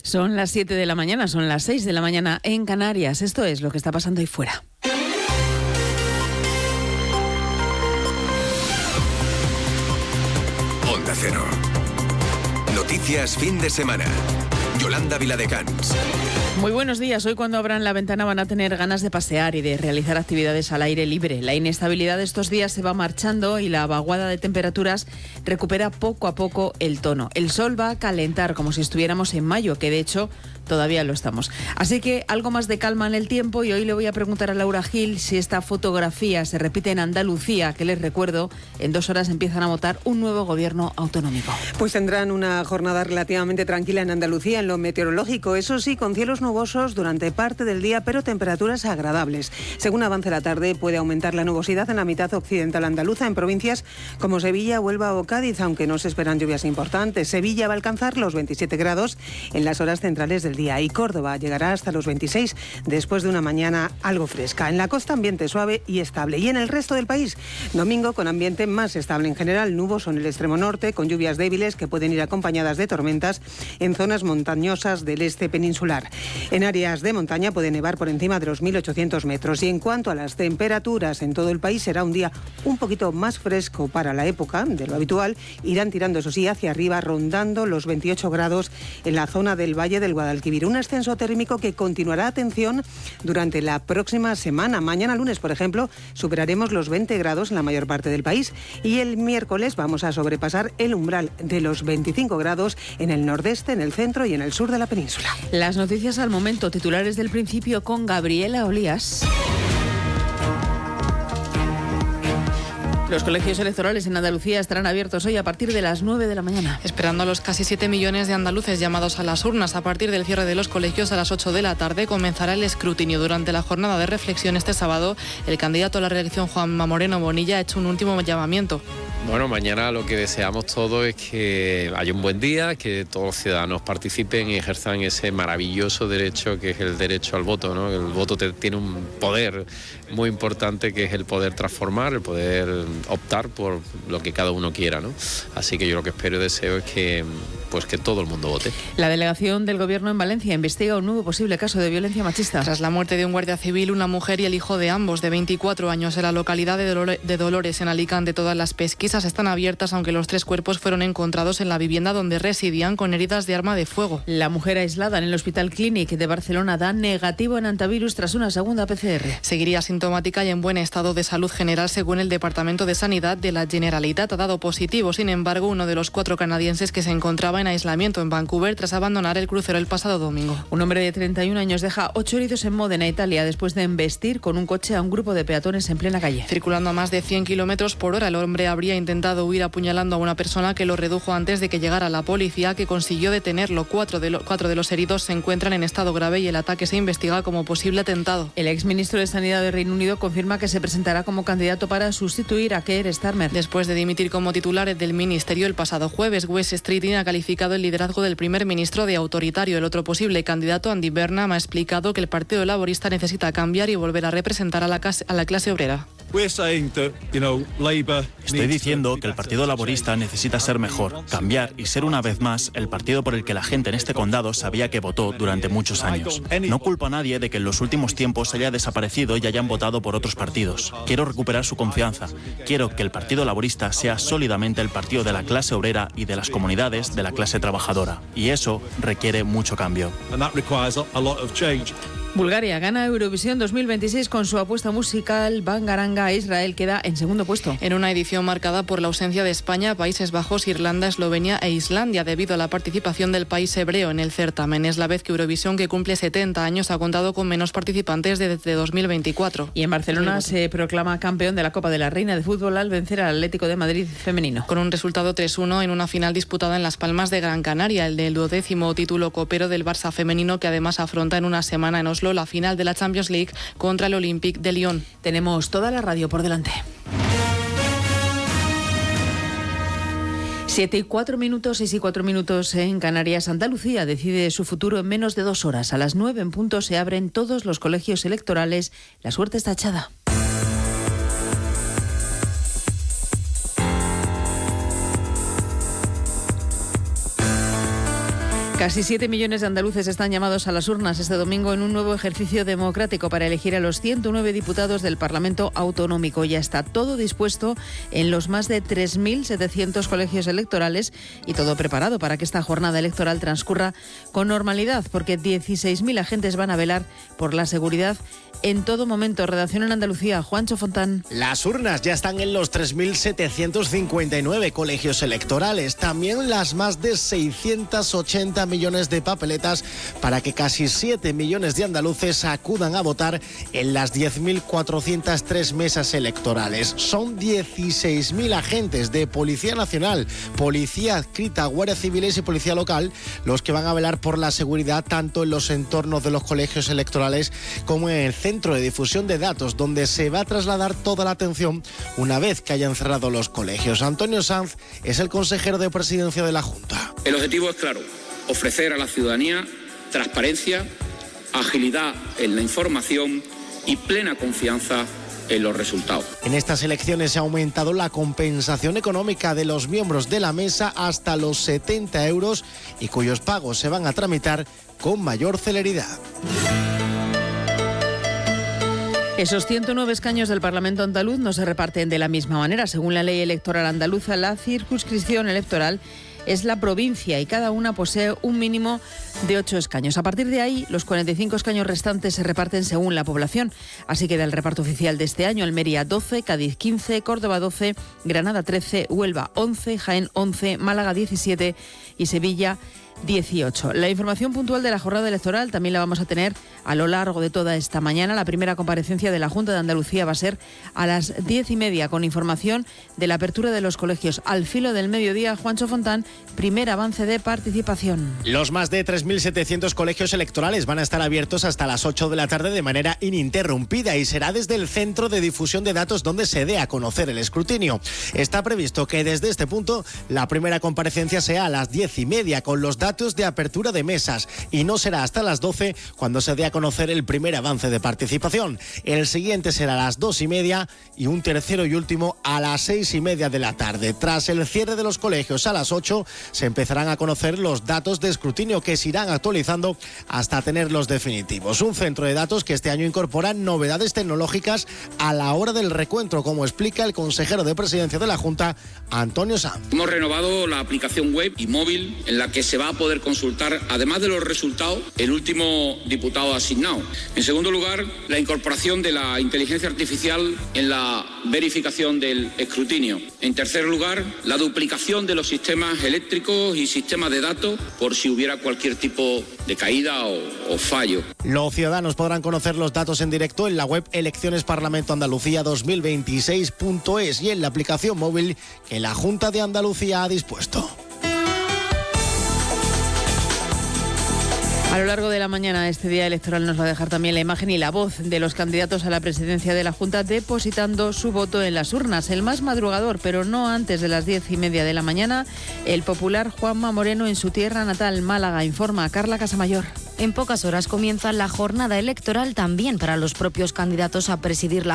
Son las 7 de la mañana, son las 6 de la mañana en Canarias. Esto es lo que está pasando ahí fuera. Onda Cero. Noticias fin de semana. Yolanda Viladecans. Muy buenos días. Hoy cuando abran la ventana van a tener ganas de pasear y de realizar actividades al aire libre. La inestabilidad de estos días se va marchando y la vaguada de temperaturas recupera poco a poco el tono. El sol va a calentar como si estuviéramos en mayo, que de hecho todavía lo estamos. Así que algo más de calma en el tiempo y hoy le voy a preguntar a Laura Gil si esta fotografía se repite en Andalucía, que les recuerdo, en 2 horas empiezan a votar un nuevo gobierno autonómico. Pues tendrán una jornada relativamente tranquila en Andalucía en lo meteorológico, eso sí, con cielos nubosos durante parte del día, pero temperaturas agradables. Según avance la tarde, puede aumentar la nubosidad en la mitad occidental andaluza, en provincias como Sevilla, Huelva o Cádiz, aunque no se esperan lluvias importantes. Sevilla va a alcanzar los 27 grados en las horas centrales del día y Córdoba llegará hasta los 26 después de una mañana algo fresca. En la costa ambiente suave y estable, y en el resto del país domingo con ambiente más estable en general, nuboso en el extremo norte con lluvias débiles que pueden ir acompañadas de tormentas en zonas montañosas del este peninsular. En áreas de montaña puede nevar por encima de los 1.800 metros. Y en cuanto a las temperaturas, en todo el país será un día un poquito más fresco para la época de lo habitual. Irán tirando, eso sí, hacia arriba, rondando los 28 grados en la zona del Valle del Guadalquivir. Un ascenso térmico que continuará, atención, durante la próxima semana. Mañana lunes, por ejemplo, superaremos los 20 grados en la mayor parte del país. Y el miércoles vamos a sobrepasar el umbral de los 25 grados en el nordeste, en el centro y en el sur de la península. Las noticias al momento, titulares del principio con Gabriela Olías. Los colegios electorales en Andalucía estarán abiertos hoy a partir de las 9 de la mañana. Esperando a los casi 7 millones de andaluces llamados a las urnas a partir del cierre de los colegios a las 8 de la tarde, comenzará el escrutinio. Durante la jornada de reflexión este sábado, el candidato a la reelección, Juanma Moreno Bonilla, ha hecho un último llamamiento. Bueno, mañana lo que deseamos todos es que haya un buen día, que todos los ciudadanos participen y ejerzan ese maravilloso derecho que es el derecho al voto, ¿no? El voto tiene un poder muy importante que es el poder transformar, el poder optar por lo que cada uno quiera, ¿no? Así que yo lo que espero y deseo es que todo el mundo vote. La delegación del Gobierno en Valencia investiga un nuevo posible caso de violencia machista. Tras la muerte de un guardia civil, una mujer y el hijo de ambos, de 24 años, en la localidad de Dolores, en Alicante, todas las pesquisas están abiertas, aunque los 3 cuerpos fueron encontrados en la vivienda donde residían con heridas de arma de fuego. La mujer aislada en el Hospital Clínic de Barcelona da negativo en antivirus tras una segunda PCR. Seguiría asintomática y en buen estado de salud general, según el Departamento de Sanidad de la Generalitat. Ha dado positivo, sin embargo, uno de los 4 canadienses que se encontraba en aislamiento en Vancouver tras abandonar el crucero el pasado domingo. Un hombre de 31 años deja 8 heridos en Módena, Italia, después de embestir con un coche a un grupo de peatones en plena calle. Circulando a más de 100 kilómetros por hora, el hombre habría intentado huir apuñalando a una persona que lo redujo antes de que llegara la policía, que consiguió detenerlo. 4 de los heridos se encuentran en estado grave y el ataque se investiga como posible atentado. El exministro de Sanidad de Reino Unido confirma que se presentará como candidato para sustituir a Keir Starmer. Después de dimitir como titular del ministerio el pasado jueves, Wes Streeting ha calificado el liderazgo del primer ministro de autoritario. El otro posible candidato, Andy Burnham, ha explicado que el Partido Laborista necesita cambiar y volver a representar a la clase obrera. Estoy diciendo que el Partido Laborista necesita ser mejor, cambiar y ser una vez más el partido por el que la gente en este condado sabía que votó durante muchos años. No culpo a nadie de que en los últimos tiempos haya desaparecido y hayan votado por otros partidos. Quiero recuperar su confianza. Quiero que el Partido Laborista sea sólidamente el partido de la clase obrera y de las comunidades de la clase trabajadora. Y eso requiere mucho cambio. Bulgaria gana Eurovisión 2026 con su apuesta musical Bangaranga. Israel queda en segundo puesto. En una edición marcada por la ausencia de España, Países Bajos, Irlanda, Eslovenia e Islandia debido a la participación del país hebreo en el certamen. Es la vez que Eurovisión, que cumple 70 años, ha contado con menos participantes desde 2024. Y en Barcelona se proclama campeón de la Copa de la Reina de Fútbol al vencer al Atlético de Madrid femenino. Con un resultado 3-1 en una final disputada en Las Palmas de Gran Canaria, el del 12º título copero del Barça femenino, que además afronta en una semana en Oslo la final de la Champions League contra el Olympique de Lyon. Tenemos toda la radio por delante. 7:04 en Canarias. Andalucía decide su futuro en menos de 2 horas. A las 9 en punto se abren todos los colegios electorales. La suerte está echada. Casi 7 millones de andaluces están llamados a las urnas este domingo en un nuevo ejercicio democrático para elegir a los 109 diputados del Parlamento Autonómico. Ya está todo dispuesto en los más de 3.700 colegios electorales y todo preparado para que esta jornada electoral transcurra con normalidad, porque 16.000 agentes van a velar por la seguridad en todo momento. Redacción en Andalucía, Juancho Fontán. Las urnas ya están en los 3.759 colegios electorales. También las más de 680 millones de papeletas para que casi 7 millones de andaluces acudan a votar en las 10.403 mesas electorales. Son 16.000 agentes de Policía Nacional, Policía Adscrita, Guardias Civiles y Policía Local los que van a velar por la seguridad tanto en los entornos de los colegios electorales como en el centro de difusión de datos, donde se va a trasladar toda la atención una vez que hayan cerrado los colegios. Antonio Sanz es el consejero de Presidencia de la Junta. El objetivo es claro: ofrecer a la ciudadanía transparencia, agilidad en la información y plena confianza en los resultados. En estas elecciones se ha aumentado la compensación económica de los miembros de la mesa hasta los 70 euros y cuyos pagos se van a tramitar con mayor celeridad. Esos 109 escaños del Parlamento andaluz no se reparten de la misma manera. Según la ley electoral andaluza, la circunscripción electoral es la provincia y cada una posee un mínimo de 8 escaños. A partir de ahí, los 45 escaños restantes se reparten según la población. Así queda el reparto oficial de este año: Almería 12, Cádiz 15, Córdoba 12, Granada 13, Huelva 11, Jaén 11, Málaga 17 y Sevilla 18. La información puntual de la jornada electoral también la vamos a tener a lo largo de toda esta mañana. La primera comparecencia de la Junta de Andalucía va a ser a las 10:30 con información de la apertura de los colegios. Al filo del mediodía, Juancho Fontán, primer avance de participación. Los más de 3.700 colegios electorales van a estar abiertos hasta las 8 de la tarde de manera ininterrumpida y será desde el Centro de Difusión de Datos donde se dé a conocer el escrutinio. Está previsto que desde este punto la primera comparecencia sea a las 10:30 con los datos de apertura de mesas y no será hasta las 12 cuando se dé a conocer el primer avance de participación. El siguiente será a las 2:30 y un tercero y último a las 6:30 de la tarde. Tras el cierre de los colegios a las 8 se empezarán a conocer los datos de escrutinio que se irán actualizando hasta tener los definitivos. Un centro de datos que este año incorpora novedades tecnológicas a la hora del recuento, como explica el consejero de Presidencia de la Junta, Antonio Sanz. Hemos renovado la aplicación web y móvil en la que se va a poder consultar, además de los resultados, el último diputado asignado. En segundo lugar, la incorporación de la inteligencia artificial en la verificación del escrutinio. En tercer lugar, la duplicación de los sistemas eléctricos y sistemas de datos por si hubiera cualquier tipo de caída o fallo. Los ciudadanos podrán conocer los datos en directo en la web eleccionesparlamentoandalucía2026.es y en la aplicación móvil que la Junta de Andalucía ha dispuesto. A lo largo de la mañana, este día electoral nos va a dejar también la imagen y la voz de los candidatos a la presidencia de la Junta depositando su voto en las urnas. El más madrugador, pero no antes de las 10:30 de la mañana, el popular Juanma Moreno en su tierra natal, Málaga, informa Carla Casamayor. En pocas horas comienza la jornada electoral también para los propios candidatos a presidir la